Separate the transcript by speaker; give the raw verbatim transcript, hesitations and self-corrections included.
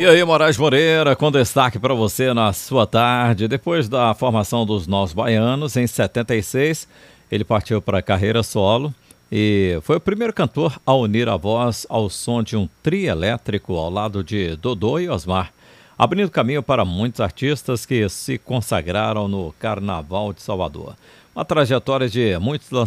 Speaker 1: E aí, Moraes Moreira, com destaque para você na sua tarde. Depois da formação dos Nós Baianos, em setenta e seis, ele partiu para a carreira solo e foi o primeiro cantor a unir a voz ao som de um trio elétrico ao lado de Dodô e Osmar, abrindo caminho para muitos artistas que se consagraram no Carnaval de Salvador. Uma trajetória de muitos